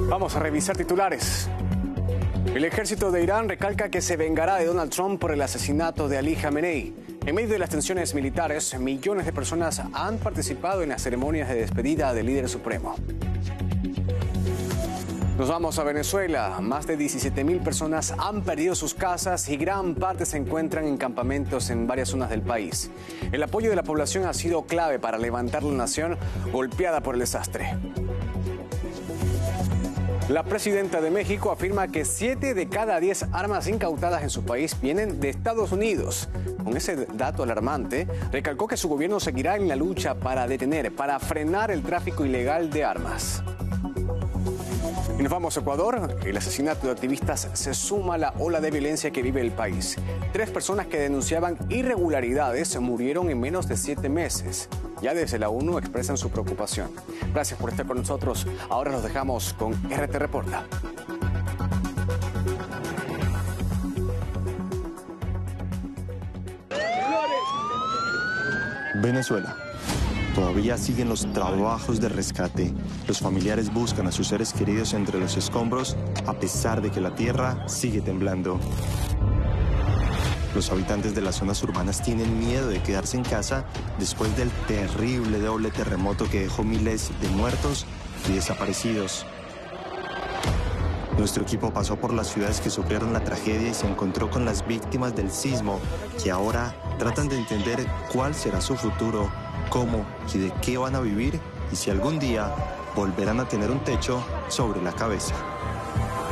Vamos a revisar titulares. El ejército de Irán recalca que se vengará de Donald Trump por el asesinato de Ali Khamenei. En medio de las tensiones militares, millones de personas han participado en las ceremonias de despedida del líder supremo. Nos vamos a Venezuela. Más de 17.000 personas han perdido sus casas y gran parte se encuentran en campamentos en varias zonas del país. El apoyo de la población ha sido clave para levantar la nación golpeada por el desastre. La presidenta de México afirma que 7 de cada 10 armas incautadas en su país vienen de Estados Unidos. Con ese dato alarmante, recalcó que su gobierno seguirá en la lucha para frenar el tráfico ilegal de armas. Y nos vamos a Ecuador. El asesinato de activistas se suma a la ola de violencia que vive el país. 3 personas que denunciaban irregularidades murieron en menos de 7 meses. Ya desde la ONU expresan su preocupación. Gracias por estar con nosotros. Ahora los dejamos con RT Reporta. Venezuela. Todavía siguen los trabajos de rescate. Los familiares buscan a sus seres queridos entre los escombros, a pesar de que la tierra sigue temblando. Los habitantes de las zonas urbanas tienen miedo de quedarse en casa después del terrible doble terremoto que dejó miles de muertos y desaparecidos. Nuestro equipo pasó por las ciudades que sufrieron la tragedia y se encontró con las víctimas del sismo, que ahora tratan de entender cuál será su futuro, cómo y de qué van a vivir y si algún día volverán a tener un techo sobre la cabeza.